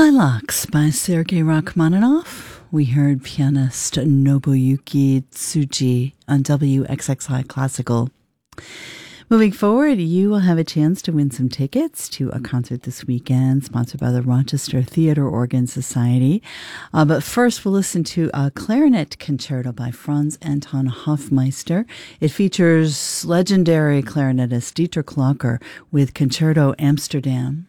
Lilacs by Sergei Rachmaninoff. We heard pianist Nobuyuki Tsuji on WXXI Classical. Moving forward, you will have a chance to win some tickets to a concert this weekend sponsored by the Rochester Theater Organ Society. But first, we'll listen to a clarinet concerto by Franz Anton Hofmeister. It features legendary clarinetist Dietrich Locker with Concerto Amsterdam.